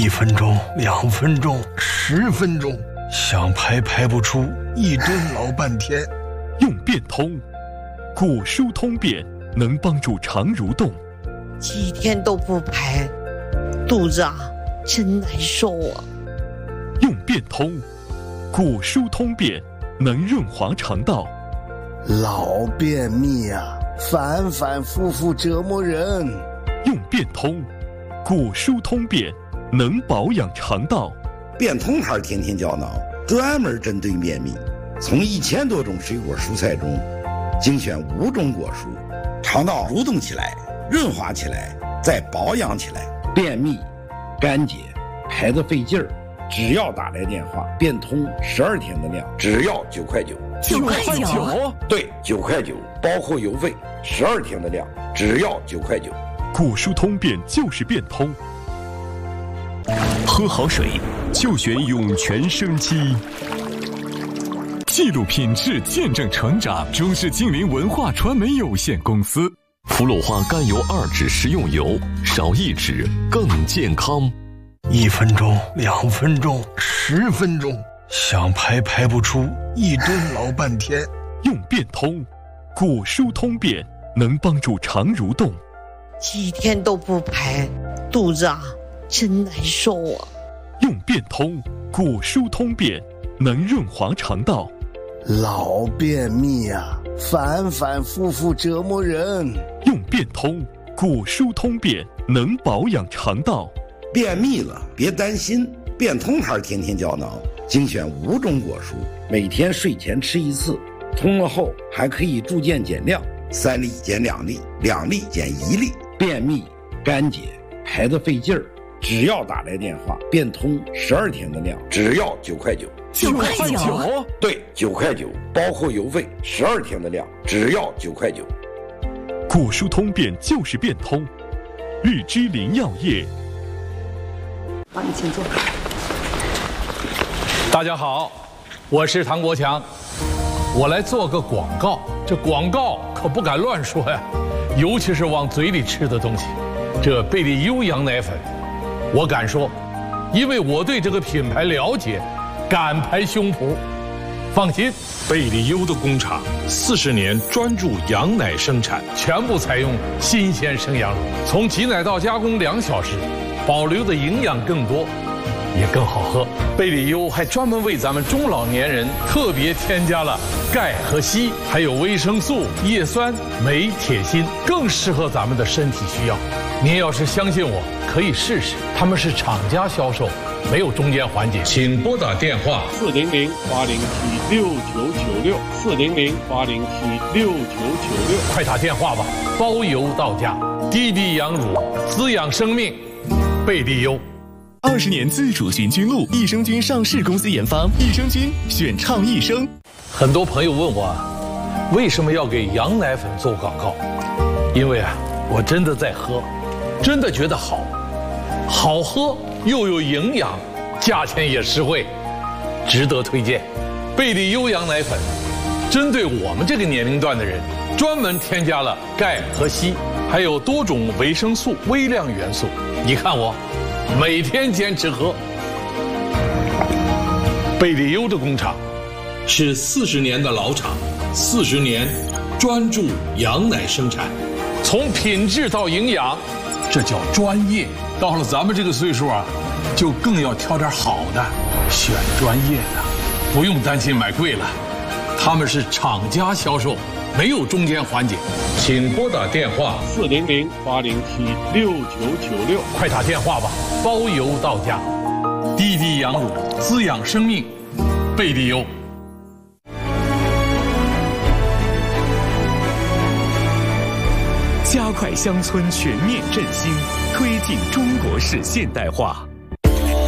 1分钟、2分钟、10分钟，想排排不出，一顿老半天。 用变通，骨疏通便，能帮助肠蠕动。 几天都不排，肚子真难受啊。 用变通，骨疏通便，能润滑肠道。 老便秘反反复复折磨人。 用变通，骨疏通便，能保养肠道。 变通牌天天胶囊专门针对便秘，从1000多种水果蔬菜中精选5种果蔬，肠道蠕动起来，润滑起来，再保养起来。便秘、干结、排得费劲儿，只要打来电话，变通12天的量，只要9块9。 9块9？ 对，9块9，包括邮费，12天的量，只要9块9。 骨疏通便就是变通。 喝好水就选涌泉生机。记录品质，见证成长。中式精灵文化传媒有限公司。氟鲁化甘油2酯食用油，少1酯更健康。 1分钟、2分钟、10分钟，想排排不出，一顿老半天。 用变通，骨疏通便，能帮助肠蠕动。 几天都不排，肚子真难受啊。 用变通，骨疏通便，能润滑肠道。 老便秘反反复复折磨人。 用变通，骨疏通便，能保养肠道。 便秘了别担心，变通牌天天胶囊精选5种果蔬，每天睡前吃1次，通了后还可以逐渐减量，3粒减2粒，2粒减1粒。便秘、干结、排得费劲儿，只要打来电话，变通12天的量，只要9块9。 9块9？ 对，9块9，包括邮费，12天的量，只要9块9。 骨疏通便就是变通。日之林药业。 好，你请坐。 大家好，我是唐国强，我来做个广告。这广告可不敢乱说呀，尤其是往嘴里吃的东西。这贝利优羊奶粉，我敢说，因为我对这个品牌了解，敢拍胸脯。放心， 贝利优的工厂40年专注羊奶生产， 全部采用新鲜生羊乳，从挤奶到加工2小时，保留的营养更多，也更好喝。贝利优还专门为咱们中老年人特别添加了钙和硒，还有维生素、叶酸、镁、铁、锌，更适合咱们的身体需要。您要是相信我，可以试试。他们是厂家销售，没有中间环节。请拨打电话400-807-6996，400-807-6996，快打电话吧，包邮到家。滴滴羊乳，滋养生命，贝利优。 20年自主循菌露，益生菌上市公司研发，益生菌选畅益生。 很多朋友问我，为什么要给羊奶粉做广告？因为我真的在喝，真的觉得好喝又有营养，价钱也实惠，值得推荐。贝利优羊奶粉针对我们这个年龄段的人，专门添加了钙和硒，还有多种维生素、微量元素。你看我每天坚持喝。贝利优的工厂是40年的老厂，40年专注羊奶生产，从品质到营养，这叫专业。到了咱们这个岁数就更要挑点好的，选专业的，不用担心买贵了。他们是厂家销售，没有中间环节。请拨打电话400-807-6996，快打电话吧，包邮到家。滴滴羊乳，滋养生命，贝利优。 加快乡村全面振兴，推进中国式现代化。